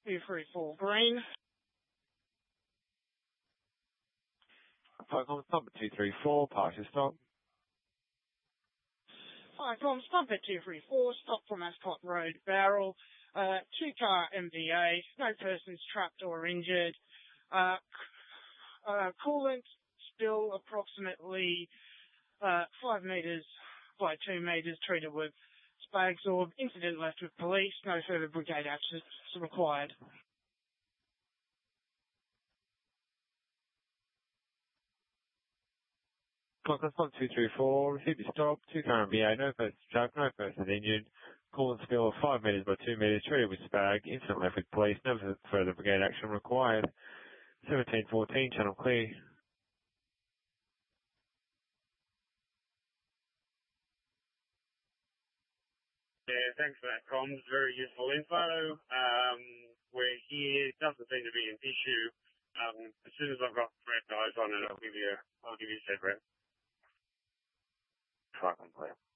234 green. Flight comms number 234, partial stop. Flight comms number 234, stop from Ascot Road, Barrel. 2-car MVA, no persons trapped or injured. Coolant spill approximately 5 metres by 2 metres, treated with spag absorb. Incident left with police, no further brigade action required. Flight comms 234, received a stop, 2-car MVA, no persons trapped, no persons injured. Coolant spill 5 metres by 2 metres, treated with spag. Incident left with police, no further brigade action required. 1714, channel clear. Yeah, thanks for that, comms. Very useful info. We're here. Doesn't seem to be an issue. As soon as I've got fresh eyes on it, I'll give you a set rep. Flight clear.